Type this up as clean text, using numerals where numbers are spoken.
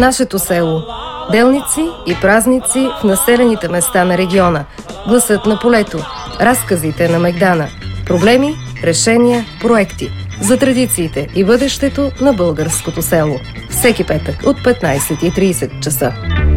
Нашето село. Делници и празници в населените места на региона. Гласът на полето. Разказите на Мегдана. Проблеми, решения, проекти. За традициите и бъдещето на българското село. Всеки петък от 15:30 часа.